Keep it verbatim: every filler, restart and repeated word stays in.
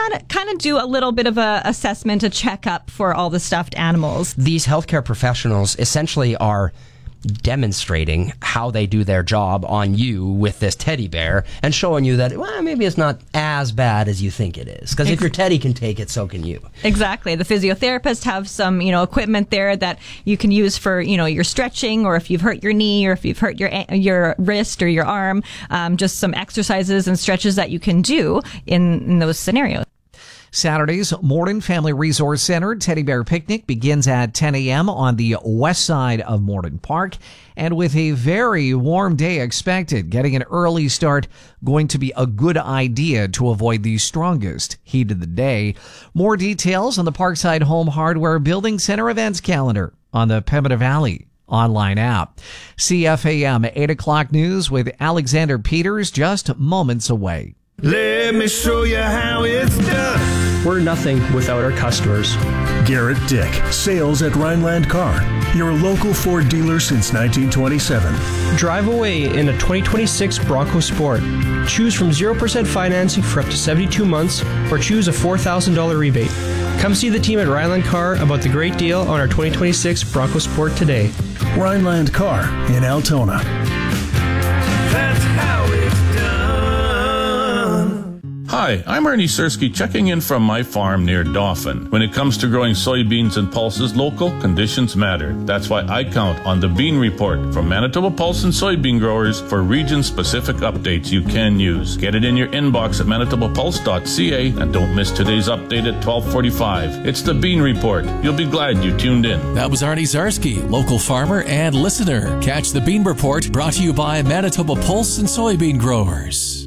kind of kind of do a little bit of a assessment, a checkup for all the stuffed animals. These healthcare professionals essentially are demonstrating how they do their job on you with this teddy bear and showing you that, well, maybe it's not as bad as you think it is. Because if your teddy can take it, so can you. Exactly. The physiotherapists have some, you know, equipment there that you can use for, you know, your stretching, or if you've hurt your knee, or if you've hurt your your wrist or your arm, um, just some exercises and stretches that you can do in, in those scenarios. Saturday's Morden Family Resource Center Teddy Bear Picnic begins at ten a.m. on the west side of Morden Park. And with a very warm day expected, getting an early start going to be a good idea to avoid the strongest heat of the day. More details on the Parkside Home Hardware Building Center events calendar on the Pembina Valley online app. C F A M eight o'clock news with Alexander Peters just moments away. Let me show you how it's done. We're nothing without our customers. Garrett Dick, sales at Rhineland Car, your local Ford dealer since nineteen twenty-seven. Drive away in a twenty twenty-six Bronco Sport. Choose from zero percent financing for up to seventy-two months, or choose a four thousand dollars rebate. Come see the team at Rhineland Car about the great deal on our twenty twenty-six Bronco Sport today. Rhineland Car in Altona. That's how it's done. Hi, I'm Ernie Sersky checking in from my farm near Dauphin. When it comes to growing soybeans and pulses, local conditions matter. That's why I count on the Bean Report from Manitoba Pulse and soybean growers for region-specific updates you can use. Get it in your inbox at manitoba pulse dot c a and don't miss today's update at twelve forty-five. It's the Bean Report. You'll be glad you tuned in. That was Arnie Zarsky, local farmer and listener. Catch the Bean Report, brought to you by Manitoba Pulse and soybean growers.